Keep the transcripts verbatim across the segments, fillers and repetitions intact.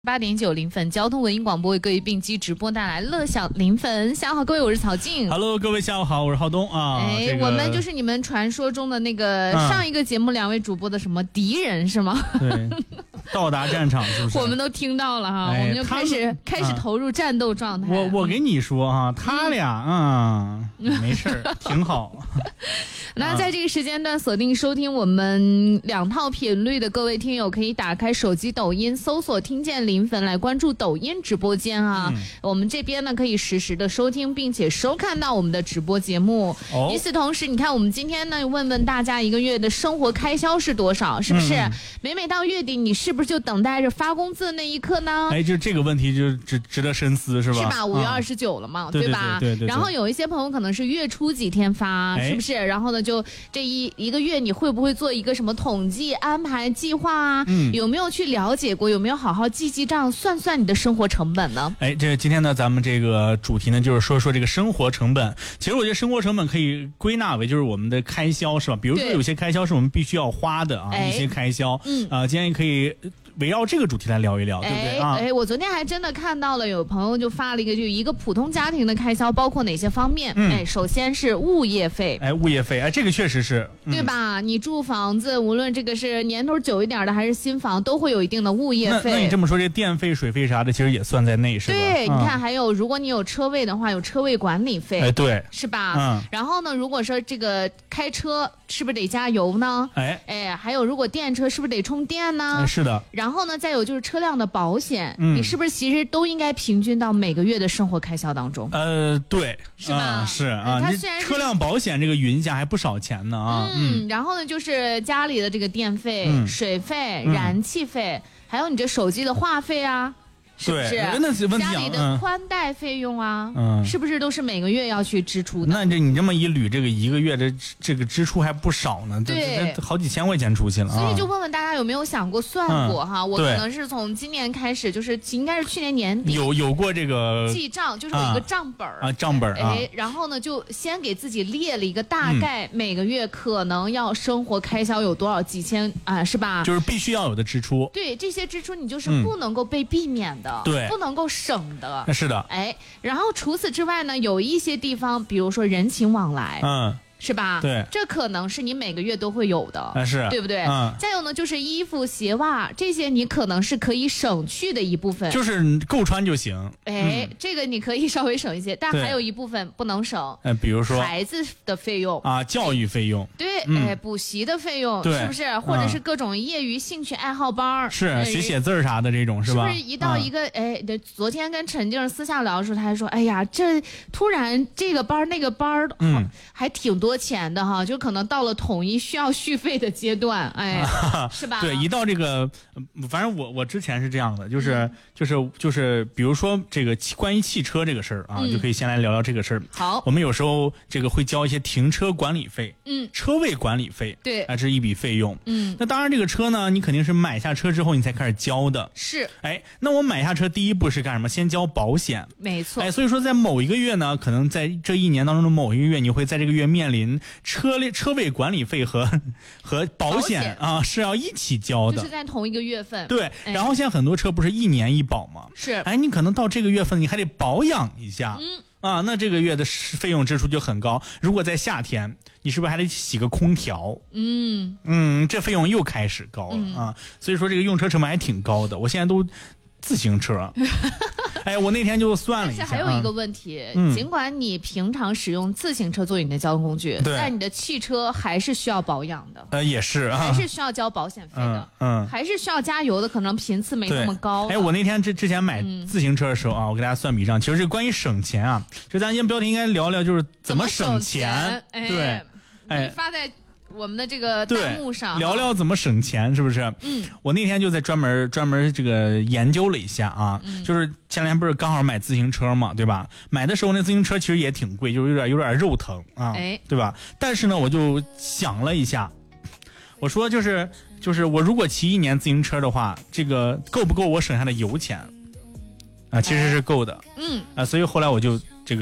八点九零分，交通文音广播为各位并机直播带来乐享零分。下午好，各位，我是曹静。 Hello， 各位下午好，我是浩东啊。 哎、这个，我们就是你们传说中的那个、嗯、上一个节目两位主播的什么敌人是吗？ 对，到达战场是不是？ 我们都听到了哈，哎、我们就开始开始投入战斗状态。 我我给你说哈，他俩嗯，嗯没事儿，挺好。 那在这个时间段锁定收听我们两套频率的各位听友，可以打开手机抖音搜索听见零分来关注抖音直播间啊、嗯、我们这边呢可以实时的收听并且收看到我们的直播节目、哦、与此同时你看我们今天呢问问大家一个月的生活开销是多少，是不是、嗯、每每到月底你是不是就等待着发工资的那一刻呢？ 哎，就这个问题就值值得深思是吧？ 是吧？五月二十九了嘛、嗯、对吧？ 对对对对对对。 然后有一些朋友可能是月初几天发、哎、是不是？然后呢就这一一个月你会不会做一个什么统计安排计划啊、嗯、有没有去了解过，有没有好好记记账算算你的生活成本呢？ 哎，这今天呢咱们这个主题呢就是说说这个生活成本。其实我觉得生活成本可以归纳为就是我们的开销是吧？比如说有些开销是我们必须要花的啊，一些开销嗯啊、呃，今天也可以围绕这个主题来聊一聊，对不对啊？ 哎，我昨天还真的看到了，有朋友就发了一个，就一个普通家庭的开销包括哪些方面？嗯、哎，首先是物业费， 哎，物业费，哎，这个确实是， 嗯、对吧？你住房子，无论这个是年头久一点的还是新房，都会有一定的物业费。 那, 那你这么说，这电费、水费啥的，其实也算在内，是吧？ 对， 嗯、 你看，还有如果你有车位的话，有车位管理费， 哎，对， 是吧？ 嗯。 然后呢，如果说这个开车是不是得加油呢？ 哎， 哎，还有如果电车是不是得充电呢？ 哎、是的。 然后呢，再有就是车辆的保险，嗯、你是不是其实都应该平均到每个月的生活开销当中？ 呃，对， 是吧？ 嗯、是啊， 它虽然车辆保险这个匀一下还不少钱呢啊。 嗯，嗯然后呢，就是家里的这个电费、嗯、水费、嗯、燃气费，还有你这手机的话费啊。是不是家里的宽带费用啊、嗯？是不是都是每个月要去支出的？ 那这你这么一捋，这个一个月的这个支出还不少呢，对，好几千块钱出去了、啊。 所以就问问大家有没有想过算过哈？嗯、我可能是从今年开始，就是应该是去年年底有有过这个记账，就是有一个账本啊，账本啊。 哎，然后呢，就先给自己列了一个大概每个月可能要生活开销有多少几千啊，是吧？ 就是必须要有的支出。 对，这些支出你就是不能够被避免的。嗯、 对， 不能够省的， 是的， 哎，然后除此之外呢，有一些地方，比如说人情往来，嗯。是吧？ 对， 这可能是你每个月都会有的， 啊、是， 对不对？ 嗯。 再有呢，就是衣服、鞋袜这些，你可能是可以省去的一部分， 就是够穿就行。 哎、嗯，这个你可以稍微省一些，但还有一部分不能省。 呃，比如说孩子的费用啊，教育费用， 对，嗯、哎，补习的费用，是不是？或者是各种业余兴趣爱好班、嗯、 是、哎、学写字啥的这种，是吧？ 是不是一到一个、嗯、哎，昨天跟陈静私下聊的时候，他还说，哎呀，这突然这个班那个班，嗯，还挺多钱的哈。就可能到了统一需要续费的阶段，哎，啊、是吧？ 对，一到这个，反正我我之前是这样的，就是、嗯、就是就是，比如说这个关于汽车这个事儿啊、嗯，就可以先来聊聊这个事儿。 好， 我们有时候这个会交一些停车管理费， 嗯， 车位管理费， 对， 啊，这是一笔费用。 嗯， 那当然，这个车呢，你肯定是买下车之后你才开始交的。 是， 哎，那我买下车第一步是干什么？先交保险。 没错。 哎，所以说在某一个月呢，可能在这一年当中的某一个月，你会在这个月面临车。车位管理费和和保险啊是要一起交的， 就是在同一个月份。 对，哎、然后现在很多车不是一年一保吗？ 是， 哎，你可能到这个月份你还得保养一下， 嗯啊，那这个月的费用支出就很高。如果在夏天，你是不是还得洗个空调？ 嗯嗯，这费用又开始高了、嗯、啊。所以说这个用车成本还挺高的。我现在都自行车。哎，我那天就算了一下， 但是还有一个问题、 嗯、 尽管你平常使用自行车作为你的交通工具，但你的汽车还是需要保养的。 呃，也是啊， 还是需要交保险费的， 嗯，嗯还是需要加油的，可能频次没那么高。 哎，我那天之之前买自行车的时候啊，嗯、我给大家算笔账，其实这关于省钱啊，就咱今天标题应该聊聊就是怎么省钱， 哎、 对， 哎，你发在我们的这个弹幕上聊聊怎么省钱，是不是？ 嗯， 我那天就在专门专门这个研究了一下啊，嗯、就是前两天不是刚好买自行车嘛，对吧？买的时候那自行车其实也挺贵，就是有点有点肉疼啊， 哎， 对吧？但是呢，我就想了一下，我说就是就是我如果骑一年自行车的话，这个够不够我省下的油钱？啊，其实是够的， 嗯啊，所以后来我就这个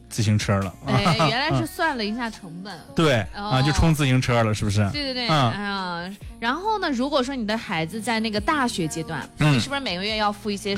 自行车了。 哎，原来是算了一下成本。 对、哦、啊，就冲自行车了，是不是？ 对对对，嗯。哎然后呢，如果说你的孩子在那个大学阶段，嗯、你是不是每个月要付一些